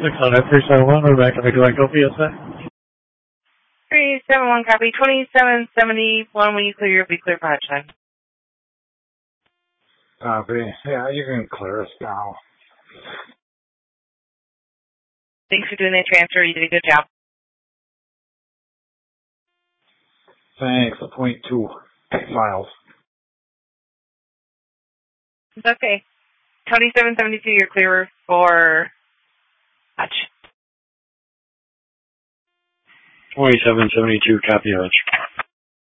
600-371, we're back to the correct PSA. 371 copy. 2771, when you clear, you'll be clear for hatch time. Copy. Yeah, you can clear us now. Thanks for doing that transfer. You did a good job. Thanks. 0.2 miles. It's okay. 2772, you're clear for hatch. 2772, copy hatch.